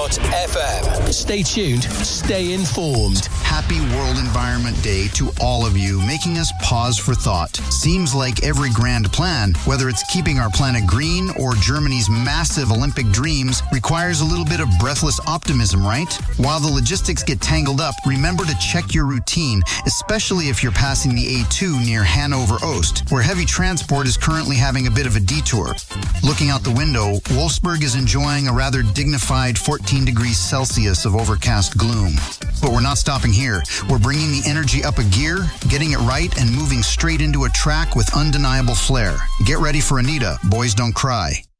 Fresh.fm. Stay tuned, stay informed. Happy World Environment Day to all of you, making us pause for thought. Seems like every grand plan, whether it's keeping our planet green or Germany's massive Olympic dreams, requires a little bit of breathless optimism, right? While the logistics get tangled up, remember to check your routine, especially if you're passing the A2 near Hanover-Oost, where heavy transport is currently having a bit of a detour. Looking out the window, Wolfsburg is enjoying a rather dignified 14 degrees Celsius of overcast gloom. But we're not stopping here. We're bringing the energy up a gear, getting it right, and moving straight into a track with undeniable flair. Get ready for Anita, Boys Don't Cry.